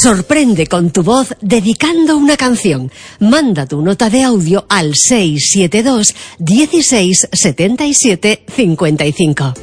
Sorprende con tu voz dedicando una canción. Manda tu nota de audio al 672 16 77 55.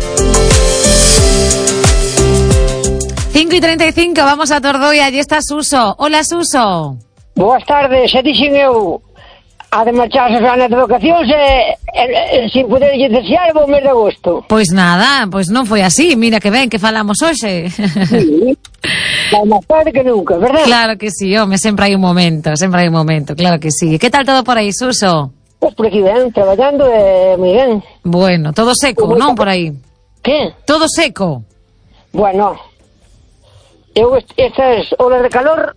5:35, vamos a Tordoia, allí está Suso. Hola, Suso. Boas tardes, xa dixen eu a de marcharse a anos de vacacións sin poder desear o mes de agosto. Pois nada, pois non foi así, mira que ben que falamos hoxe. Sí, máis tarde que nunca, verdad? Claro que sí, home, sempre hai un momento, claro que sí. Que tal todo por aí, Suso? Pois por aquí ben, traballando moi ben. Bueno, todo seco, non por aí? Que? Todo seco? Bueno, eu estas olas de calor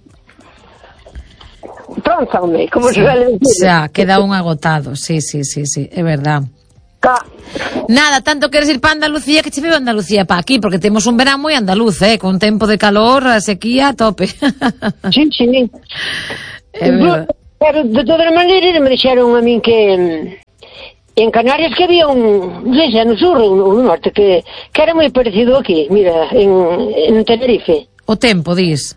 trónzame, como se suele decir. Xa, queda un agotado, sí, é verdad. Nada, tanto queres ir para Andalucía que che veo Andalucía para aquí, porque temos un verán moi andaluz, con tempo de calor, a sequía a tope. Sí. Pero de todas as maneiras me dixeron a min que en Canarias que había non sei se no sur ou no norte que era moi parecido aquí, mira, en Tenerife. O tempo, dis?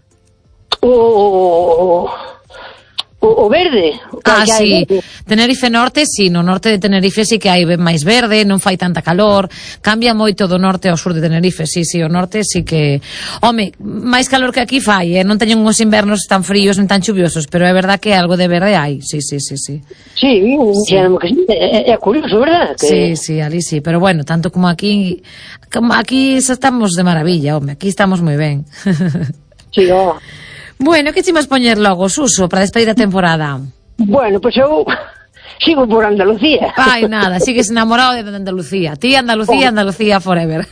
O verde. Sí, Tenerife Norte, sí, no norte de Tenerife sí que hai máis verde, non fai tanta calor, cambia moito do norte ao sur de Tenerife, sí, o norte sí que... Home, máis calor que aquí fai, non teñen uns invernos tan fríos nen tan chuviosos, pero é verdad que algo de verde hai, sí. Sí, é curioso, verdad? Sí, ali sí, pero bueno, tanto como aquí estamos de maravilla, home, aquí estamos moi ben. Sí, Bueno, que te imos poñer logo, Suso, para despedir a temporada? Bueno, pois eu sigo por Andalucía. Ai, nada, sigues enamorado de Andalucía. Ti, Andalucía forever.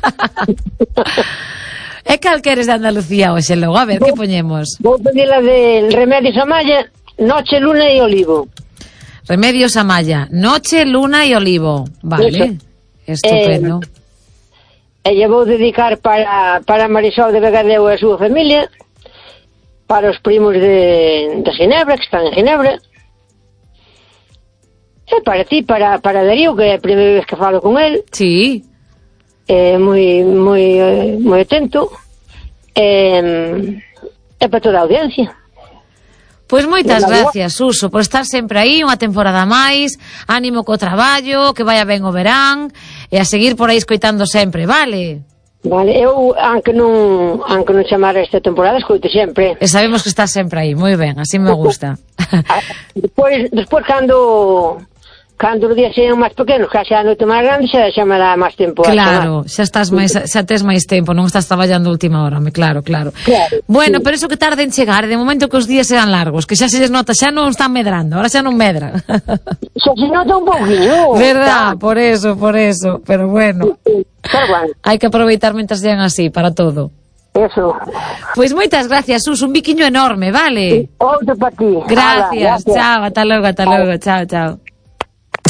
E cal queres de Andalucía hoxe logo? A ver, que poñemos? Vou pedir la de Remedios Amaya, Noche, Luna e Olivo. Remedios Amaya, Noche, Luna e Olivo. Vale, estupendo. E lle vou dedicar para Marisol de Vegadeo e a súa familia, para os primos de Ginebra, que están en Ginebra, e para ti, para Darío, que é a primeira vez que falo con el. Sí. Moi atento, e para toda a audiencia. Pois moitas gracias, Suso, por estar sempre aí, unha temporada máis, ánimo co traballo, que vaya ben o verán, e a seguir por aí escoitando sempre, vale? Vale, eu, aunque non chamara esta temporada, escoito sempre. E sabemos que estás sempre aí, moi ben, así me gusta. Despois cando os días sean máis pequenos, que xa a noite máis grande, xa me dá máis tempo. Claro, xa tes máis tempo, non estás traballando a última hora, claro. Bueno, pero eso que tarde en chegar, de momento que os días sean largos, que xa se les nota, xa non están medrando, ahora xa non medran. Xa se nota un pouquinho. Verdad, por eso, pero bueno. Hai que aproveitar mentras sean así, para todo. Eso. Pois moitas gracias, Sus, un biquiño enorme, vale? Outro para ti. Gracias, chao, ata logo, chao.